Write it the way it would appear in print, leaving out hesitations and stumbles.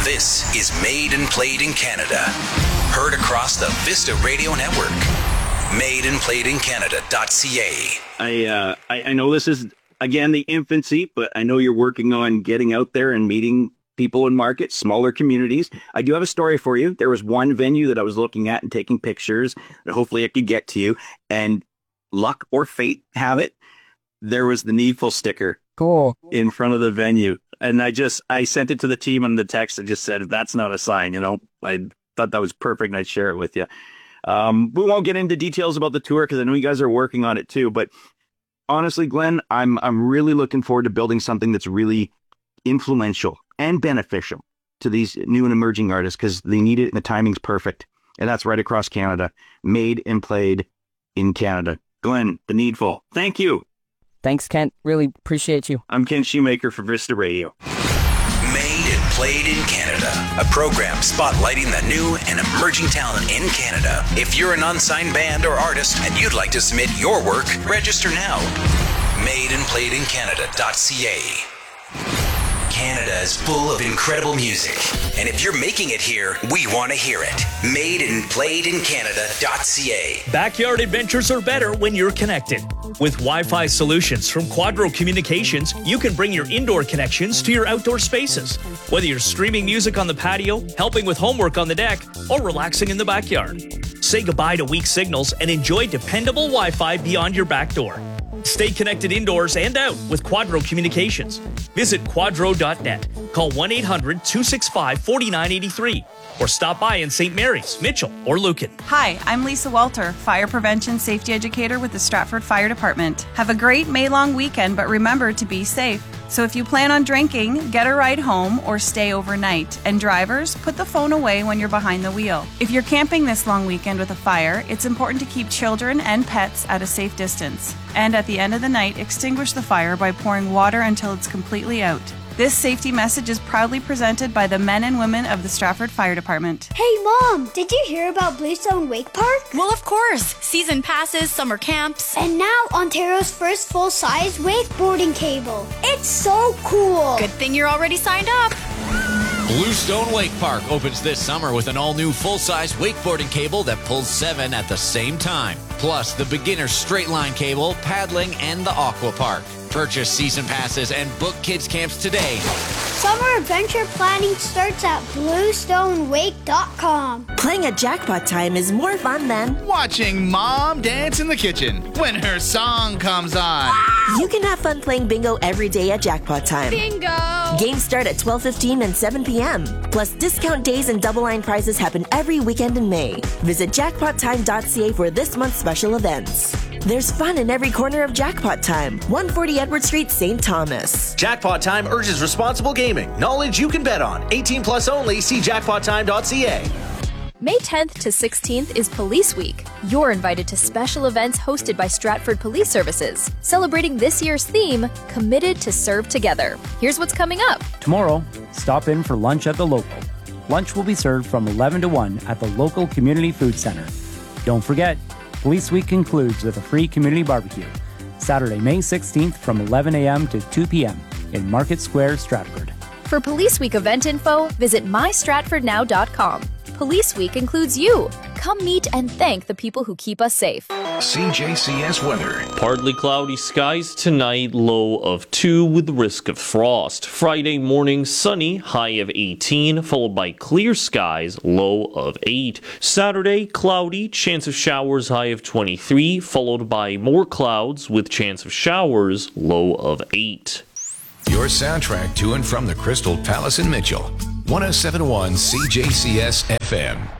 This is Made and Played in Canada. Heard across the Vista Radio Network. MadeandPlayedInCanada.ca. I know this is, again, the infancy, but I know you're working on getting out there and meeting people in markets, smaller communities. I do have a story for you. There was one venue that I was looking at and taking pictures that hopefully I could get to you. And luck or fate have it, there was the Needful sticker in front of the venue. And I sent it to the team on the text and just said, if that's not a sign, I thought that was perfect and I'd share it with you. We won't get into details about the tour because I know you guys are working on it too. But honestly, Glenn, I'm really looking forward to building something that's really influential and beneficial to these new and emerging artists because they need it and the timing's perfect. And that's right across Canada. Made and Played in Canada. Glenn, the Needful. Thank you. Thanks, Kent. Really appreciate you. I'm Ken Shoemaker for Vista Radio. Made and Played in Canada, a program spotlighting the new and emerging talent in Canada. If you're an unsigned band or artist and you'd like to submit your work, register now. MadeandPlayedInCanada.ca. Canada is full of incredible music, and if you're making it here, we want to hear it. MadeandPlayedInCanada.ca. Backyard adventures are better when you're connected. With Wi-Fi solutions from Quadro Communications, you can bring your indoor connections to your outdoor spaces. Whether you're streaming music on the patio, helping with homework on the deck, or relaxing in the backyard. Say goodbye to weak signals and enjoy dependable Wi-Fi beyond your back door. Stay connected indoors and out with Quadro Communications. Visit quadro.net. Call 1-800-265-4983 or stop by in St. Mary's, Mitchell, or Lucan. Hi, I'm Lisa Walter, Fire Prevention Safety Educator with the Stratford Fire Department. Have a great May-long weekend, but remember to be safe. So if you plan on drinking, get a ride home or stay overnight. And drivers, put the phone away when you're behind the wheel. If you're camping this long weekend with a fire, it's important to keep children and pets at a safe distance. And at the end of the night, extinguish the fire by pouring water until it's completely out. This safety message is proudly presented by the men and women of the Stratford Fire Department. Hey Mom, did you hear about Bluestone Wake Park? Well, of course. Season passes, summer camps. And now Ontario's first full-size wakeboarding cable. It's so cool. Good thing you're already signed up. Bluestone Wake Park opens this summer with an all-new full-size wakeboarding cable that pulls 7 at the same time. Plus the beginner straight-line cable, paddling, and the aqua park. Purchase season passes and book kids camps today. Summer adventure planning starts at BluestoneWake.com. Playing at Jackpot Time is more fun than watching Mom dance in the kitchen when her song comes on. You can have fun playing bingo every day at Jackpot Time. Bingo! Games start at 12:15 and 7 p.m. Plus, discount days and double line prizes happen every weekend in May. Visit jackpottime.ca for this month's special events. There's fun in every corner of Jackpot Time. 140 Edward Street, St. Thomas. Jackpot Time urges responsible gaming. Knowledge you can bet on. 18 plus only. See jackpottime.ca. May 10th to 16th is Police Week. You're invited to special events hosted by Stratford Police Services, celebrating this year's theme, Committed to Serve Together. Here's what's coming up. Tomorrow, stop in for lunch at the local. Lunch will be served from 11 to 1 at the local community food center. Don't forget, Police Week concludes with a free community barbecue, Saturday, May 16th from 11 a.m. to 2 p.m. in Market Square, Stratford. For Police Week event info, visit mystratfordnow.com. Police Week includes you. Come meet and thank the people who keep us safe. CJCS weather. Partly cloudy skies tonight, low of 2 with risk of frost. Friday morning, sunny, high of 18, followed by clear skies, low of 8. Saturday, cloudy, chance of showers, high of 23, followed by more clouds with chance of showers, low of 8. Your soundtrack to and from the Crystal Palace in Mitchell. 107.1 CJCS FM.